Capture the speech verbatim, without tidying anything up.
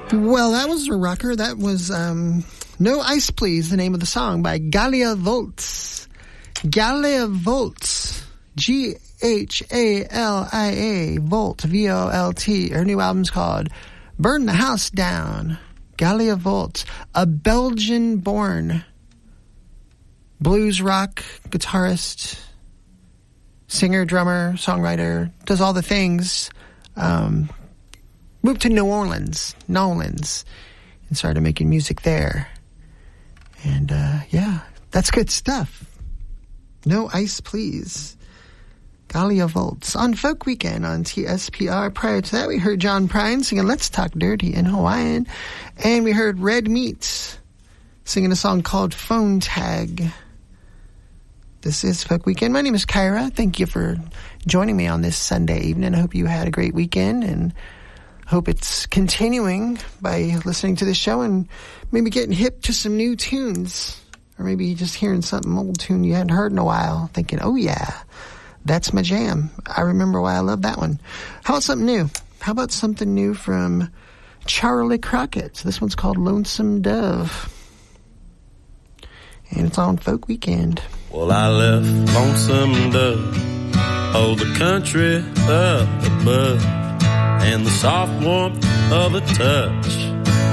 Well, that was a rocker. That was um, No Ice Please, the name of the song by Galia Volts. Galia Volts. G H A L I A. Volt. V O L T. Her new album's called Burn the House Down. Galia Volts. A Belgian-born blues rock guitarist, singer, drummer, songwriter, does all the things. Um... Moved to New Orleans, New Orleans, and started making music there. And, uh, yeah, that's good stuff. No Ice Please. Galia Volts. On Folk Weekend on T S P R. Prior to that, we heard John Prine singing Let's Talk Dirty in Hawaiian. And we heard Red Meat singing a song called Phone Tag. This is Folk Weekend. My name is Kyra. Thank you for joining me on this Sunday evening. I hope you had a great weekend, and hope it's continuing by listening to this show and maybe getting hip to some new tunes, or maybe just hearing something old tune you hadn't heard in a while, thinking, oh yeah, that's my jam. I remember why I love that one. How about something new? How about something new from Charlie Crockett? So this one's called Lonesome Dove, and it's on Folk Weekend. Well, I left Lonesome Dove, oh, the country up above, and the soft warmth of a touch